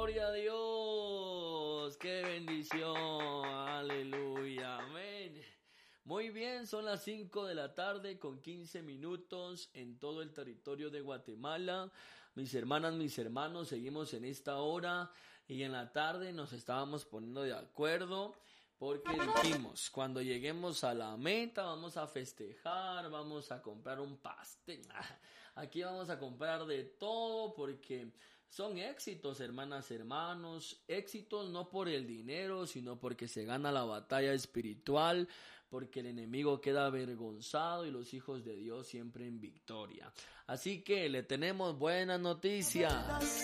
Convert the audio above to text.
gloria a Dios, qué bendición, aleluya, amén. Muy bien, son las 5 de la tarde con 15 minutos en todo el territorio de Guatemala. Mis hermanas, mis hermanos, seguimos en esta hora y en la tarde nos estábamos poniendo de acuerdo porque dijimos, cuando lleguemos a la meta vamos a festejar, vamos a comprar un pastel. Aquí vamos a comprar de todo porque son éxitos, hermanas, hermanos, éxitos no por el dinero, sino porque se gana la batalla espiritual, porque el enemigo queda avergonzado y los hijos de Dios siempre en victoria. Así que le tenemos buenas noticias.